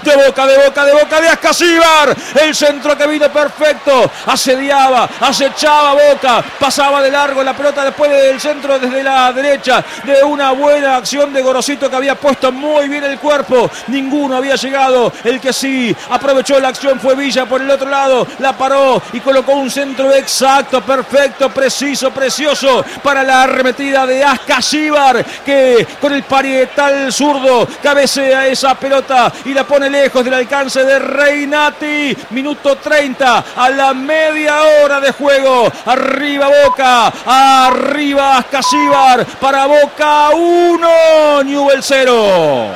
de Ascasíbar. El centro que vino perfecto. Asediaba, acechaba Boca. Pasaba de largo la pelota después del centro desde la derecha. De una buena acción de Gorosito que había puesto muy bien el cuerpo. Ninguno había llegado. El que sí aprovechó la acción fue Villa por el otro lado. La paró y colocó un centro exacto, perfecto, preciso, precioso para la arremetida de Ascasíbar, que con el parietal zurdo cabecea esa pelota y la pone lejos del alcance de Reinati. Minuto 30 a la media hora de juego. Arriba Boca, arriba Ascasíbar. Para Boca 1, Newell's 0.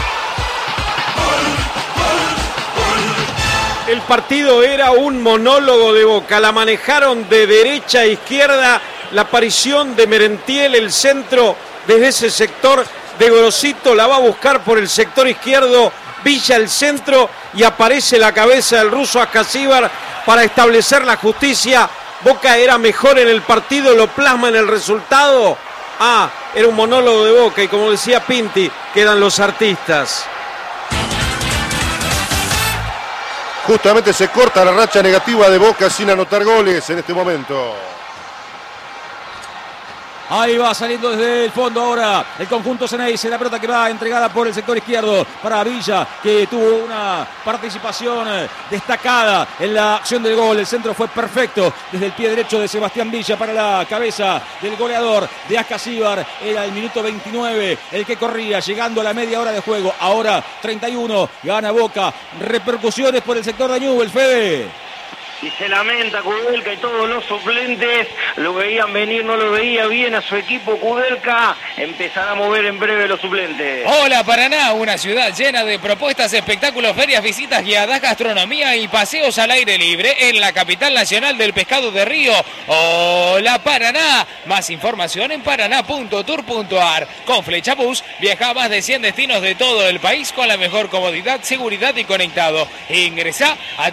El partido era un monólogo de Boca, la manejaron de derecha a izquierda, la aparición de Merentiel, el centro desde ese sector de Gorosito, la va a buscar por el sector izquierdo, Villa el centro y aparece la cabeza del ruso Ascasíbar para establecer la justicia. Boca era mejor en el partido, lo plasma en el resultado. Era un monólogo de Boca y como decía Pinti, quedan los artistas. Justamente se corta la racha negativa de Boca sin anotar goles en este momento. Ahí va saliendo desde el fondo ahora el conjunto Ceneice. La pelota que va entregada por el sector izquierdo para Villa, que tuvo una participación destacada en la acción del gol. El centro fue perfecto desde el pie derecho de Sebastián Villa para la cabeza del goleador de Ascasíbar. Era el minuto 29 el que corría, llegando a la media hora de juego. Ahora 31, gana Boca. Repercusiones por el sector de Newell's, Fede. Y se lamenta Kudelka y todos los suplentes, lo veían venir, no lo veía bien a su equipo Kudelka, empezará a mover en breve los suplentes. Hola Paraná, una ciudad llena de propuestas, espectáculos, ferias, visitas guiadas, gastronomía y paseos al aire libre en la capital nacional del pescado de río. Hola Paraná, más información en paraná.tour.ar. Con Flechabús viaja a más de 100 destinos de todo el país con la mejor comodidad, seguridad y conectado. Ingresá a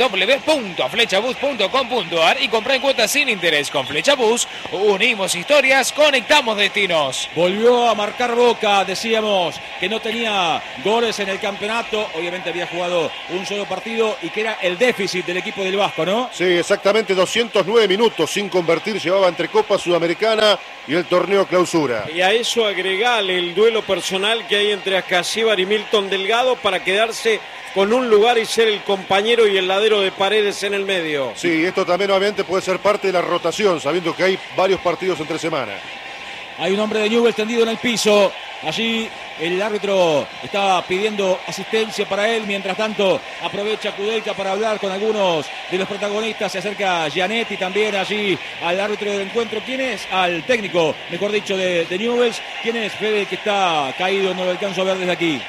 www.flechabus.com.ar y comprá en cuotas sin interés. Con Flechabus unimos historias, conectamos destinos. Volvió a marcar Boca, decíamos que no tenía goles en el campeonato, obviamente había jugado un solo partido y que era el déficit del equipo del Vasco, ¿no? Sí, exactamente, 209 minutos sin convertir llevaba entre Copa Sudamericana y el torneo Clausura. Y a eso agregale el duelo personal que hay entre Ascasíbar y Milton Delgado para quedarse con un lugar y ser el compañero y el ladero de Paredes en el medio. Sí, esto también obviamente puede ser parte de la rotación, sabiendo que hay varios partidos entre semana. Hay un hombre de Newell's tendido en el piso. Allí el árbitro estaba pidiendo asistencia para él. Mientras tanto aprovecha Kudelka para hablar con algunos de los protagonistas. Se acerca Gianetti también allí al árbitro del encuentro. ¿Quién es? Al técnico, mejor dicho, de Newell's. ¿Quién es, Fede, que está caído? No lo alcanzo a ver desde aquí.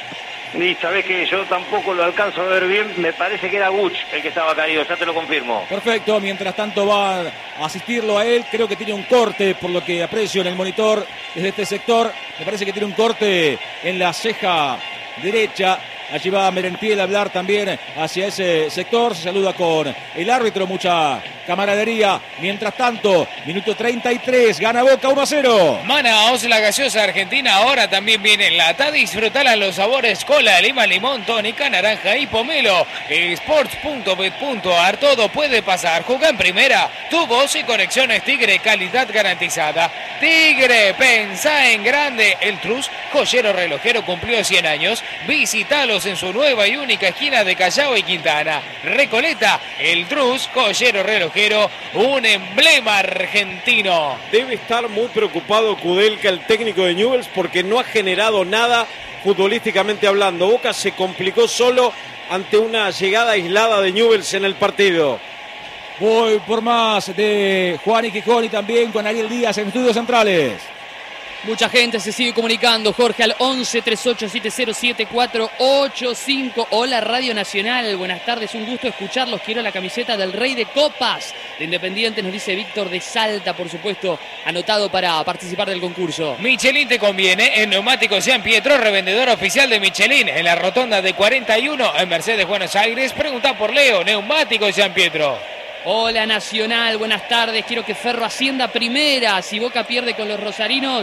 Y sabés que yo tampoco lo alcanzo a ver bien, me parece que era Guch el que estaba caído, ya te lo confirmo. Perfecto, mientras tanto va a asistirlo a él, creo que tiene un corte, por lo que aprecio en el monitor desde este sector, me parece que tiene un corte en la ceja derecha. Allí va Merentiel a hablar también hacia ese sector. Se saluda con el árbitro, mucha camaradería. Mientras tanto, minuto 33, gana Boca 1-0. Manaos, la gaseosa argentina, ahora también viene enlatada. Disfrutala los sabores cola, lima, limón, tónica, naranja y pomelo. Sports.bet.ar, todo puede pasar. Juega en primera. Tu voz y conexiones Tigre, calidad garantizada. Tigre, pensá en grande. El Trus, joyero relojero, cumplió 100 años. Visítalos en su nueva y única esquina de Callao y Quintana. Recoleta, el Trus, joyero relojero, un emblema argentino. Debe estar muy preocupado Kudelka, el técnico de Newell's, porque no ha generado nada futbolísticamente hablando. Boca se complicó solo ante una llegada aislada de Newell's en el partido. Voy por más de Juan y Gijón y también con Ariel Díaz en estudios centrales. Mucha gente se sigue comunicando, Jorge, al 11-3870-7485. Hola, Radio Nacional. Buenas tardes, un gusto escucharlos. Quiero la camiseta del Rey de Copas de Independiente, nos dice Víctor de Salta, por supuesto, anotado para participar del concurso. Michelin te conviene. En Neumáticos San Pietro, revendedor oficial de Michelin, en la rotonda de 41 en Mercedes, Buenos Aires. Pregunta por Leo, Neumáticos San Pietro. Hola Nacional, buenas tardes. Quiero que Ferro ascienda primera. Si Boca pierde con los rosarinos,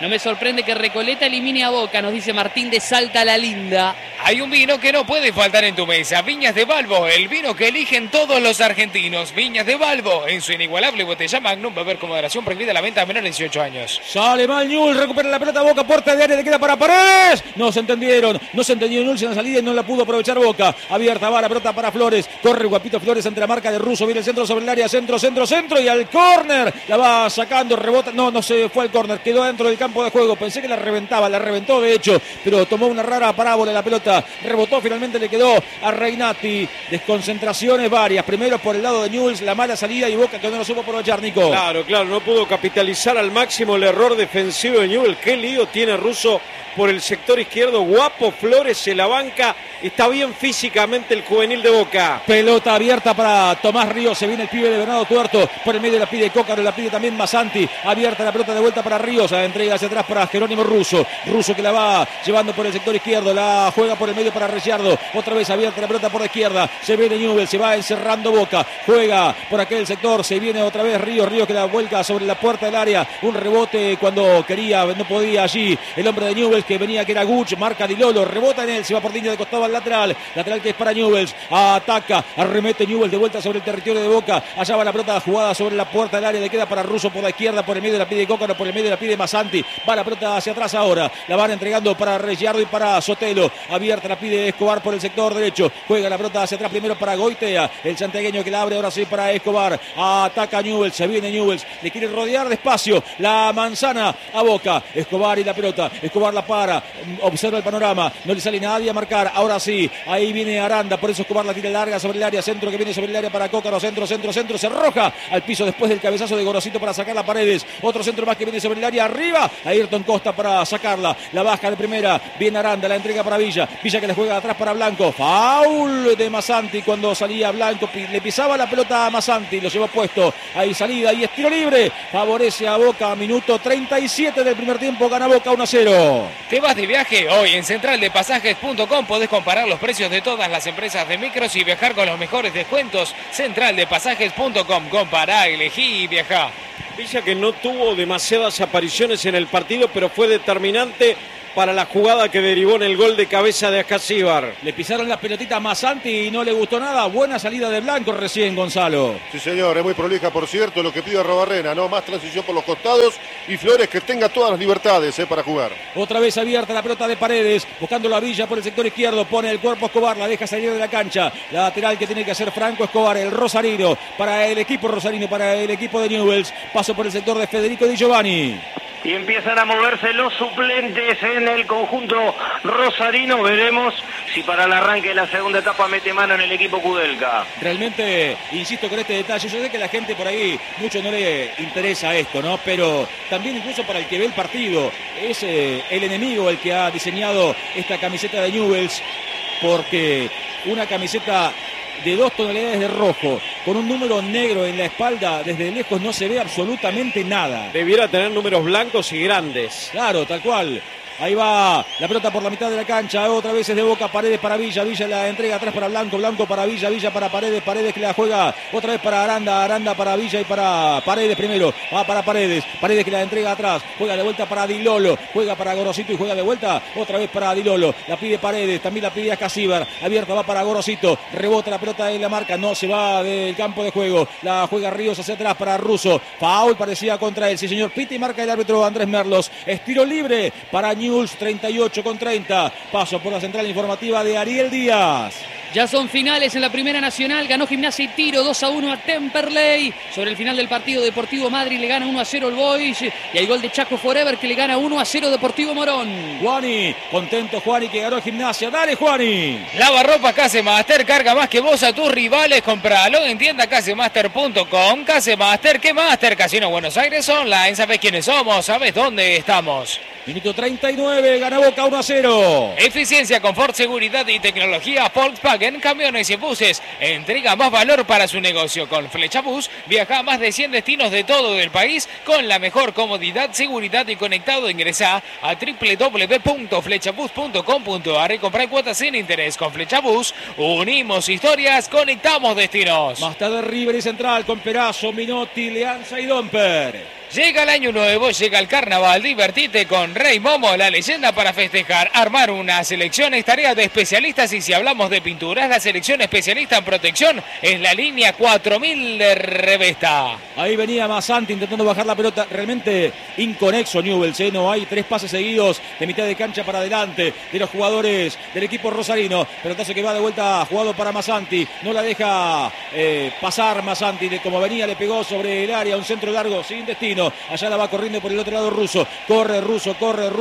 No me sorprende que Recoleta elimine a Boca, nos dice Martín de Salta la Linda. Hay un vino que no puede faltar en tu mesa. Viñas de Balbo, el vino que eligen todos los argentinos. Viñas de Balbo, en su inigualable botella Magnum. Beber con moderación, prohibida la venta a menores de 18 años. Sale mal Newell's, recupera la pelota Boca, puerta de área, le queda para Paredes. No se entendieron Newell's en la salida y no la pudo aprovechar Boca. Abierta va la pelota para Flores. Corre Guapito Flores ante la marca de Russo. Viene el centro sobre el área, centro y al córner. La va sacando, rebota. No se fue al córner, quedó dentro del campo de juego. Pensé que la reventó de hecho, pero tomó una rara parábola la pelota. Rebotó, finalmente le quedó a Reinati. Desconcentraciones varias. Primero por el lado de Newell's, la mala salida y Boca que no lo supo aprovechar, Nico. Claro, no pudo capitalizar al máximo el error defensivo de Newell's. Qué lío tiene Russo por el sector izquierdo. Guapo Flores se la banca. Está bien físicamente el juvenil de Boca. Pelota abierta para Tomás Ríos. Se viene el pibe de Bernardo Tuerto. Por el medio la pide Cócaro, la pide también Masanti. Abierta la pelota de vuelta para Ríos. La entrega hacia atrás para Jerónimo Russo. Russo que la va llevando por el sector izquierdo. La juega por el medio para Ricciardo. Otra vez abierta la pelota por la izquierda. Se viene Newell's. Se va encerrando Boca. Juega por aquel sector. Se viene otra vez Ríos que la vuelca sobre la puerta del área. Un rebote cuando quería. No podía allí. El hombre de Newell's que venía, que era Guch. Marca Di Lolo. Rebota en él. Se va por línea de costado al lateral que es para Newell's. Ataca. Arremete Newell's de vuelta sobre el territorio de Boca. Allá va la pelota jugada sobre la puerta del área. Le queda para Russo por la izquierda. Por el medio la pide Cócaro. Por el medio la pide Masanti. Va la pelota hacia atrás ahora. La van entregando para Ricciardo y para Sotelo. Abierta la pide Escobar por el sector derecho. Juega la pelota hacia atrás primero para Goitea. El santiagueño que la abre ahora sí para Escobar. Ataca Newell's. Se viene Newell's. Le quiere rodear despacio la manzana a Boca. Escobar y la pelota. Escobar la para. Observa el panorama. No le sale nadie a marcar. Ahora sí. Ahí viene Aranda. Por eso Escobar la tira larga sobre el área. Centro que viene sobre el área para Cócaro. Centro. Se arroja al piso después del cabezazo de Gorosito para sacar la Paredes. Otro centro más que viene sobre el área. Arriba. Ayrton Costa para sacarla. La baja de primera. Viene Aranda. La entrega para Villa. Villa que le juega atrás para Blanco. Foul de Masanti cuando salía Blanco. Le pisaba la pelota a Masanti. Lo llevó puesto. Ahí salida y estilo libre. Favorece a Boca. Minuto 37 del primer tiempo. Gana Boca 1-0. ¿Te vas de viaje? Hoy en centraldepasajes.com podés comparar los precios de todas las empresas de micros y viajar con los mejores descuentos. Centraldepasajes.com. Compará, elegí y viajá. Villa que no tuvo demasiadas apariciones en el partido, pero fue determinante para la jugada que derivó en el gol de cabeza de Ascasíbar. Le pisaron la pelotita a Masanti y no le gustó nada. Buena salida de Blanco recién, Gonzalo. Sí, señor, es muy prolija, por cierto, lo que pide Arrobarrena, ¿no? Más transición por los costados y Flores que tenga todas las libertades para jugar. Otra vez abierta la pelota de Paredes, buscándolo a Villa por el sector izquierdo, pone el cuerpo Escobar, la deja salir de la cancha. La lateral que tiene que hacer Franco Escobar, el rosarino, para el equipo rosarino, para el equipo de Newell's. Paso por el sector de Federico Di Giovanni. Y empiezan a moverse los suplentes en el conjunto rosarino. Veremos si para el arranque de la segunda etapa mete mano en el equipo Kudelka. Realmente, insisto con este detalle, yo sé que a la gente por ahí mucho no le interesa esto, ¿no? Pero también incluso para el que ve el partido, es el enemigo el que ha diseñado esta camiseta de Newell's, porque una camiseta de 2 tonalidades de rojo, con un número negro en la espalda, desde lejos no se ve absolutamente nada. Debiera tener números blancos y grandes. Claro, tal cual. Ahí va la pelota por la mitad de la cancha. Otra vez es de Boca. Paredes para Villa. Villa la entrega atrás para Blanco. Blanco para Villa. Villa para Paredes. Paredes que la juega otra vez para Aranda. Aranda para Villa y para Paredes primero. Va para Paredes. Paredes que la entrega atrás. Juega de vuelta para Di Lolo. Juega para Gorosito y juega de vuelta otra vez para Di Lolo. La pide Paredes. También la pide Ascasíbar. Abierta va para Gorosito. Rebota la pelota en la marca. No se va del campo de juego. La juega Ríos hacia atrás para Russo. Foul parecía contra él. Sí, señor. Pita y marca el árbitro Andrés Merlos. Estiro libre para Newell's. 38-30. Paso por la central informativa de Ariel Díaz. Ya son finales en la Primera Nacional. Ganó Gimnasia y Tiro 2-1 a Temperley. Sobre el final del partido, Deportivo Madrid le gana 1-0 el Boys. Y hay gol de Chaco Forever que le gana 1-0 Deportivo Morón. Juani, contento Juani que ganó Gimnasia. Dale, Juani. Lavarropas Casemaster, carga más que vos a tus rivales. Compralo en tienda casemaster.com. Casemaster, ¿qué Master? Casino Buenos Aires Online. ¿Sabés quiénes somos? ¿Sabés dónde estamos? Minuto 39, gana Boca 1-0. Eficiencia, confort, seguridad y tecnología. Volkswagen Camiones y Buses entrega más valor para su negocio. Con Flecha Bus viaja a más de 100 destinos de todo el país con la mejor comodidad, seguridad y conectado. Ingresá a www.flechabus.com.ar y comprar cuotas sin interés. Con Flecha Bus unimos historias, conectamos destinos. Más tarde River y Central con Perazo, Minotti, Leanza y Domper. Llega el año nuevo, llega el carnaval, divertite con Rey Momo, la leyenda para festejar. Armar una selección es tarea de especialistas y si hablamos de pinturas, la selección especialista en protección es la línea 4000 de Revesta. Ahí venía Masanti intentando bajar la pelota, realmente inconexo Newell's, no hay 3 pases seguidos de mitad de cancha para adelante de los jugadores del equipo rosarino. Pelotazo que va de vuelta jugado para Masanti, no la deja pasar Masanti, de como venía le pegó sobre el área, un centro largo sin destino. Allá la va corriendo por el otro lado Russo. Corre Russo,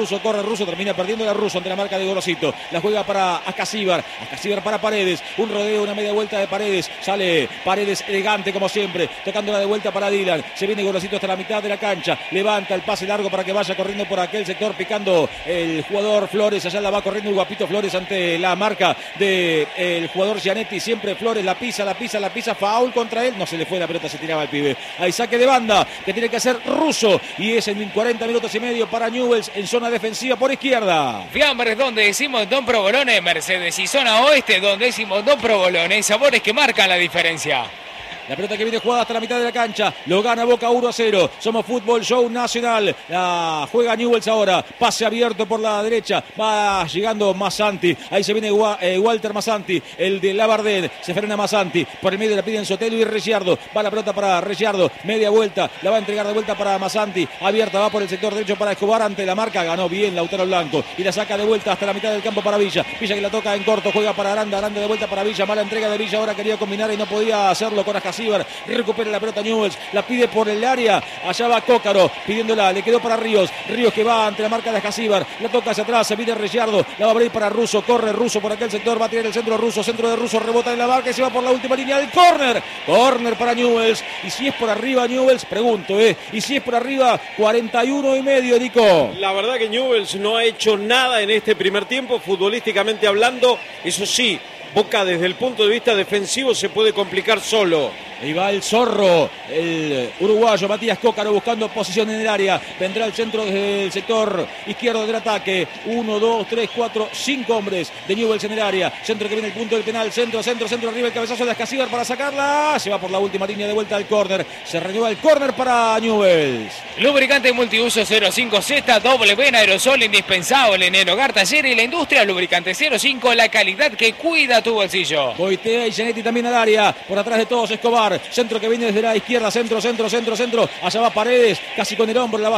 termina perdiendo la Russo ante la marca de Gorosito. La juega para Ascasíbar para Paredes. Un rodeo, una media vuelta de Paredes. Sale Paredes elegante como siempre, tocándola de vuelta para Dylan. Se viene Gorosito hasta la mitad de la cancha. Levanta el pase largo para que vaya corriendo por aquel sector, picando el jugador Flores. Allá la va corriendo el guapito Flores ante la marca del jugador Gianetti. Siempre Flores la pisa. Foul contra él. No se le fue la pelota, se tiraba el pibe. Hay saque de banda que tiene que hacer Russo y es en 40 minutos y medio para Newell's en zona defensiva por izquierda. Fiambres donde decimos Don Provolone, Mercedes y zona oeste donde decimos Don Provolone, sabores que marcan la diferencia. La pelota que viene jugada hasta la mitad de la cancha. Lo gana Boca 1-0. Somos Fútbol Show Nacional. La juega Newell's ahora. Pase abierto por la derecha. Va llegando Masanti. Ahí se viene Walter Masanti. El de Labardén. Se frena Masanti. Por el medio la piden Sotelo y Ricciardo. Va la pelota para Ricciardo. Media vuelta. La va a entregar de vuelta para Masanti. Abierta. Va por el sector derecho para Escobar ante la marca. Ganó bien Lautaro Blanco. Y la saca de vuelta hasta la mitad del campo para Villa. Villa que la toca en corto. Juega para Aranda. Aranda de vuelta para Villa. Mala entrega de Villa. Ahora quería combinar y no podía hacerlo con Ascasíbar. Recupera la pelota Newell's, la pide por el área, allá va Cócaro pidiéndola, le quedó para Ríos que va ante la marca de Ascasíbar, la toca hacia atrás, se viene Ricciardo, la va a abrir para Russo, corre Russo por aquel sector, va a tirar el centro de Russo, rebota en la marca y se va por la última línea del córner para Newell's, y si es por arriba Newell's, pregunto, y si es por arriba 41,5, Nico. La verdad que Newell's no ha hecho nada en este primer tiempo, futbolísticamente hablando, eso sí, Boca desde el punto de vista defensivo se puede complicar solo. Ahí va el zorro, el uruguayo Matías Cócaro buscando posición en el área. Vendrá el centro desde el sector izquierdo del ataque. 1, 2, 3, 4, 5 hombres de Newell's en el área. Centro que viene el punto del penal. Centro arriba el cabezazo de Ascasíbar para sacarla. Se va por la última línea de vuelta al córner. Se renueva el córner para Newell's. Lubricante multiuso 05Z, W en aerosol indispensable en el hogar, taller y la industria. Lubricante 05, la calidad que cuida tu bolsillo. Coitea y Gianetti también al área. Por atrás de todos Escobar. Centro que viene desde la izquierda. Centro. Allá va Paredes. Casi con el hombro. La va